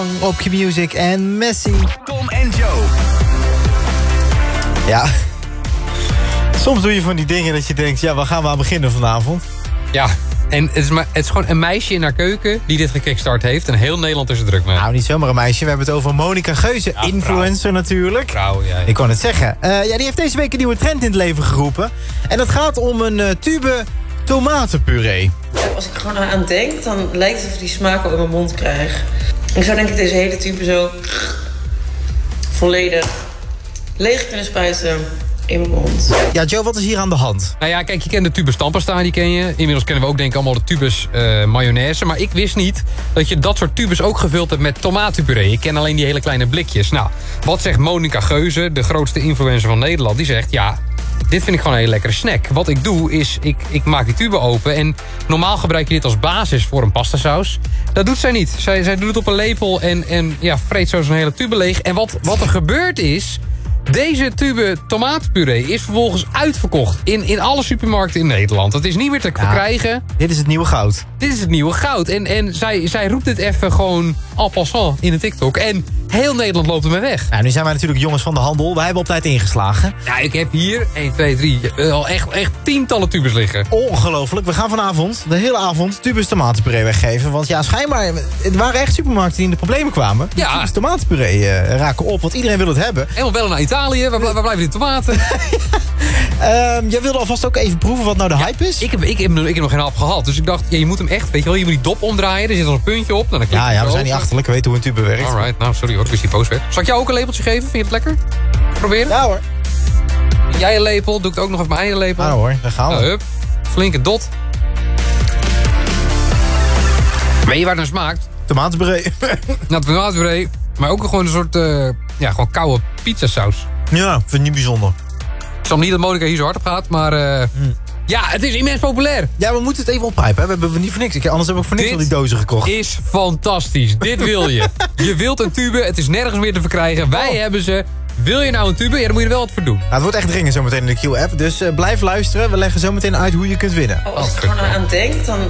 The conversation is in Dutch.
Op Q-Music en Messi. Tom en Joe. Ja. Soms doe je van die dingen dat je denkt, ja, waar gaan we aan beginnen vanavond? Ja, en het is gewoon een meisje in haar keuken die dit gekickstart heeft. En heel Nederland is er druk mee. Nou, niet zomaar een meisje. We hebben het over Monica Geuze, Ja, influencer natuurlijk. Vrouw, ja. Ik kon het zeggen. Ja, die heeft deze week een nieuwe trend in het leven geroepen. En dat gaat om een tube tomatenpuree. Als ik gewoon aan denk, dan lijkt het of ik die smaak al in mijn mond krijg. Ik zou denk ik deze hele tube zo volledig leeg kunnen spuiten in mijn mond. Ja, Joe, wat is hier aan de hand? Nou ja, kijk, je kent de tubus tandpasta, die ken je. Inmiddels kennen we ook denk ik allemaal de tubus mayonaise. Maar ik wist niet dat je dat soort tubus ook gevuld hebt met tomatenpuree. Ik ken alleen die hele kleine blikjes. Nou, wat zegt Monica Geuze, de grootste influencer van Nederland? Die zegt, ja, dit vind ik gewoon een hele lekkere snack. Wat ik doe is, ik maak die tube open. En normaal gebruik je dit als basis voor een pastasaus. Dat doet zij niet. Zij doet het op een lepel en ja, vreet zo zo'n hele tube leeg. En wat er gebeurd is, deze tube tomatenpuree is vervolgens uitverkocht in alle supermarkten in Nederland. Het is niet meer te verkrijgen. Dit is het nieuwe goud. Dit is het nieuwe goud. En zij roept dit even gewoon en passant in de TikTok. En heel Nederland loopt ermee weg. Nou, nu zijn wij natuurlijk jongens van de handel. Wij hebben op tijd ingeslagen. Ja, ik heb hier 1, 2, 3 al echt tientallen tubes liggen. Ongelooflijk. We gaan vanavond, de hele avond, tubus tomatenpuree weggeven. Want ja, schijnbaar, het waren echt supermarkten die in de problemen kwamen. Die Ja. tubus tomatenpuree raken op, want iedereen wil het hebben. Helemaal wel naar Italië. Waar blijven die tomaten? Jij wilde alvast ook even proeven wat nou de hype is? Ik heb nog geen hap gehad. Dus ik dacht, ja, je moet hem echt, weet je wel, je moet die dop omdraaien. Er zit al een puntje op. Nou, dan klik je Ja, zo we zijn niet open. achterlijk. We weten hoe een tube werkt. Alright, nou sorry hoor, ik wist die post weg. Zal ik jou ook een lepeltje geven? Vind je het lekker? Proberen? Ja hoor. Jij een lepel, doe ik het ook nog even mijn eigen lepel. Ja hoor, daar gaan we. Nou, hup. Flinke dot. Weet je waar het naar smaakt? Tomatenpuree. Nou, tomatenpuree. Maar ook gewoon een soort, gewoon koude pizzasaus. Ja, vind ik niet bijzonder. Ik snap niet dat Monica hier zo hard op gaat, maar ja, het is immens populair. Ja, we moeten het even oppijpen. Hè? We hebben niet voor niks. Anders heb ik voor niks Dit al die dozen gekocht. Is fantastisch. Dit wil je. Je wilt een tube, het is nergens meer te verkrijgen. Wij hebben ze. Wil je nou een tube? Ja, dan moet je er wel wat voor doen. Nou, het wordt echt dringen zometeen in de Q-app. Dus blijf luisteren. We leggen zometeen uit hoe je kunt winnen. Als ik gewoon aan denk, dan